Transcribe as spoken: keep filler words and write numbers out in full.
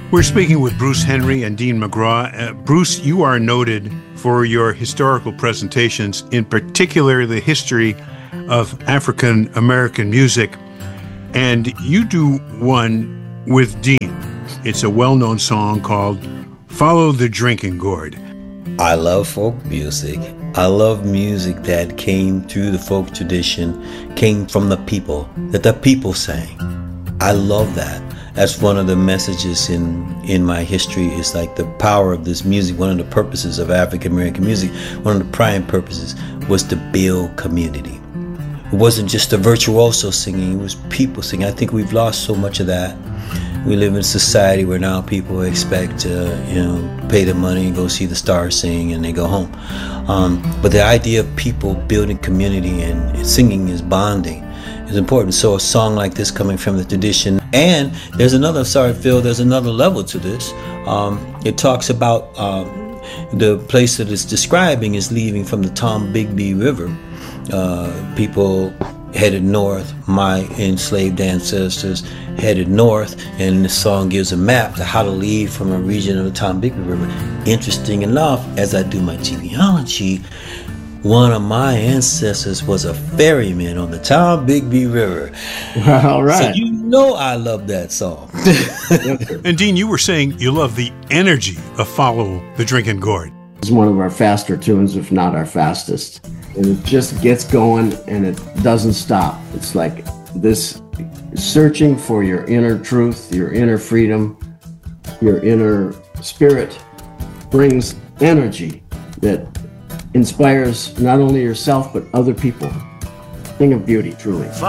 We're speaking with Bruce Henry and Dean McGraw. Uh, Bruce, you are noted for your historical presentations, in particular the history of African American music. And you do one with Dean. It's a well-known song called Follow the Drinking Gourd. I love folk music. I love music that came through the folk tradition, came from the people, that the people sang. I love that. That's one of the messages in, in my history, is like the power of this music. One of the purposes of African American music, one of the prime purposes, was to build community. It wasn't just a virtuoso singing, it was people singing. I think we've lost so much of that. We live in a society where now people expect to, you know, pay the money and go see the stars sing and they go home. Um, but the idea of people building community and singing is bonding is important. So a song like this coming from the tradition, and there's another, sorry Phil, there's another level to this. Um, it talks about um, the place that it's describing is leaving from the Tombigbee River. Uh, people headed north, my enslaved ancestors headed north, and the song gives a map to how to leave from a region of the Tombigbee River. Interesting enough, as I do my genealogy, one of my ancestors was a ferryman on the Tombigbee River. All right. So you know I love that song. And Dean, you were saying you love the energy of Follow the Drinking Gourd. It's one of our faster tunes, if not our fastest. And it just gets going and it doesn't stop. It's like this searching for your inner truth, your inner freedom, your inner spirit brings energy that inspires not only yourself but other people. Thing of beauty, truly.